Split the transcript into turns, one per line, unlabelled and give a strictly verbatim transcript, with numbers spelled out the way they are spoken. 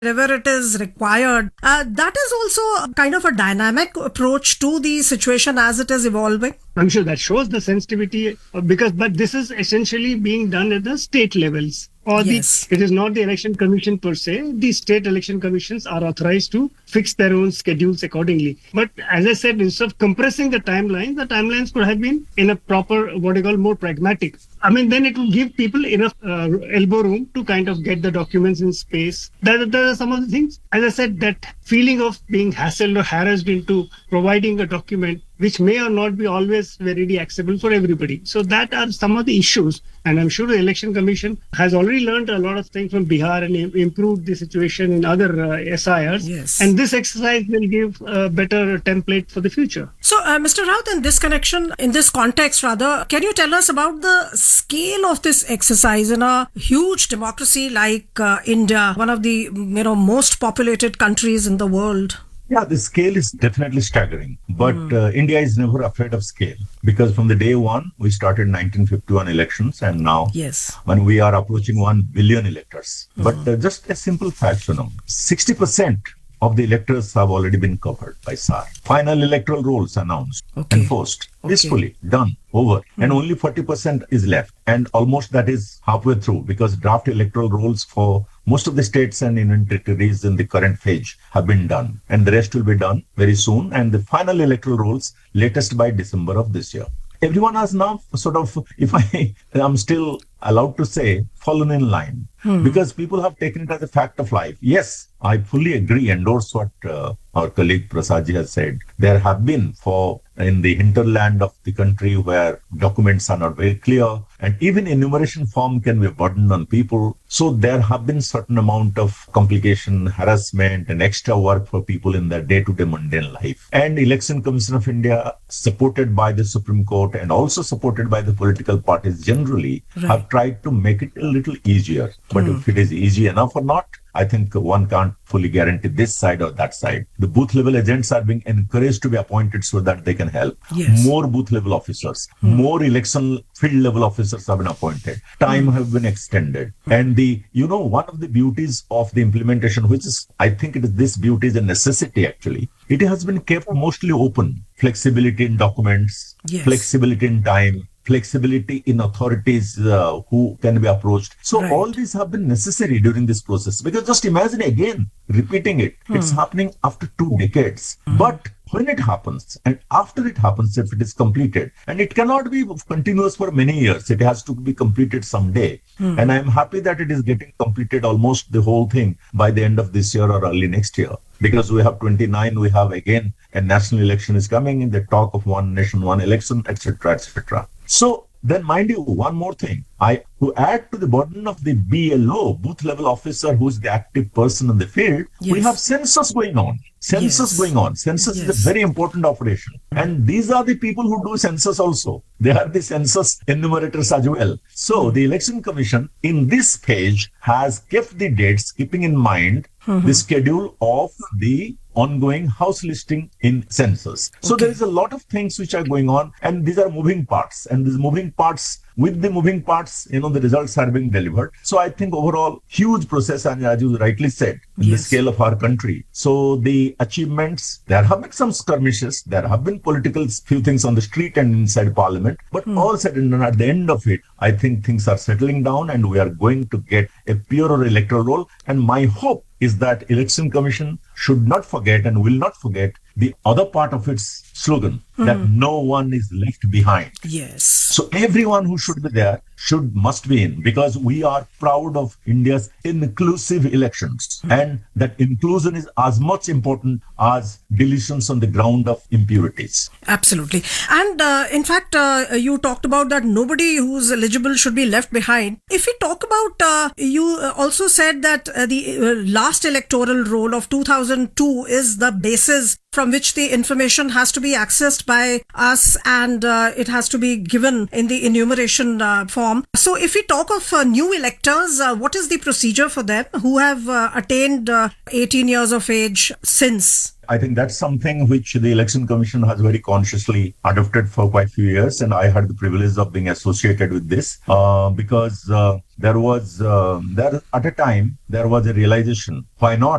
wherever it is required. Uh, that is also kind of a dynamic approach to the situation as it is evolving.
I'm sure that shows the sensitivity uh, because, but this is essentially being done at the state levels. Or
Yes.
the, it is not the election commission per se. The state election commissions are authorized to fix their own schedules accordingly. But as I said, instead of compressing the timelines, the timelines could have been in a proper, what I call more pragmatic. I mean, then it will give people enough uh, elbow room to kind of get the documents in space. That, that are some of the things. As I said, that feeling of being hassled or harassed into providing a document which may or not be always very accessible for everybody. So that are some of the issues. And I'm sure the Election Commission has already learned a lot of things from Bihar and im- improved the situation in other uh, S I Rs.
Yes.
And this exercise will give a better template for the future.
So, uh, Mister Raut, in this connection, in this context rather, can you tell us about the scale of this exercise in a huge democracy like uh, India, one of the you know most populated countries in the world?
Yeah, the scale is definitely staggering. But uh, India is never afraid of scale because from the day one, we started nineteen fifty-one elections and now
Yes.
when we are approaching one billion electors. But uh, just a simple fact, you know, sixty percent of the electors have already been covered by S A R. Final electoral rolls announced,
Okay.
enforced,
Okay.
peacefully, done, over. And only forty percent is left. And almost that is halfway through because draft electoral rolls for most of the states and union territories in the current phase have been done. And the rest will be done very soon. And the final electoral rolls latest by December of this year. Everyone has now sort of, if I am still allowed to say, fallen in line because people have taken it as a fact of life. Yes, I fully agree, endorse what uh, our colleague Prasadji has said. There have been for in the hinterland of the country where documents are not very clear and even enumeration form can be a burden on people. So there have been certain amount of complication, harassment and extra work for people in their day-to-day mundane life. And Election Commission of India, supported by the Supreme Court and also supported by the political parties generally,
Right.
have tried to make it a little easier. But if it is easy enough or not, I think one can't fully guarantee this side or that side. The booth level agents are being encouraged to be appointed so that they can help.
Yes.
More booth level officers, more election field level officers have been appointed. Time have been extended. And the, you know, one of the beauties of the implementation, which is, I think it is this beauty is a necessity actually. It has been kept mostly open. Flexibility in documents,
Yes.
flexibility in time, flexibility in authorities uh, who can be approached. So
Right.
all these have been necessary during this process because just imagine again repeating it. It's happening after two decades. But when it happens and after it happens, if it is completed, and it cannot be continuous for many years, it has to be completed someday. And I'm happy that it is getting completed almost the whole thing by the end of this year or early next year. Because we have twenty-nine, we have again a national election is coming in the talk of one nation, one election, et cetera, et cetera. So then, mind you, one more thing. I to add to the burden of the B L O, booth level officer, who is the active person in the field, we
Yes.
have census going on. Census
Yes.
going on. Census
Yes.
is a very important operation. And these are the people who do census also. They are the census enumerators as well. So the Election Commission in this page has kept the dates, keeping in mind the schedule of the ongoing house listing in census. So
Okay.
there is a lot of things which are going on and these are moving parts, and these moving parts, with the moving parts, you know, the results are being delivered. So I think overall huge process, and as you rightly said, in the
Yes.
scale of our country. So the achievements, there have been some skirmishes, there have been political few things on the street and inside parliament, but all said and done, at the end of it, I think things are settling down and we are going to get a purer electoral roll. And my hope is that Election Commission should not forget and will not forget the other part of its slogan, that no one is left behind.
Yes.
So everyone who should be there should must be in, because we are proud of India's inclusive elections, and that inclusion is as much important as deletions on the ground of impurities.
Absolutely. And uh, in fact, uh, you talked about that nobody who's eligible should be left behind. If we talk about, uh, you also said that uh, the uh, last electoral roll of two thousand two is the basis from which the information has to be accessed by us, and uh, it has to be given in the enumeration uh, form. So if we talk of uh, new electors, uh, what is the procedure for them who have uh, attained uh, eighteen years of age since?
I think that's something which the Election Commission has very consciously adopted for quite a few years. And I had the privilege of being associated with this uh, because uh, there was, uh, there at a time, there was a realization, why not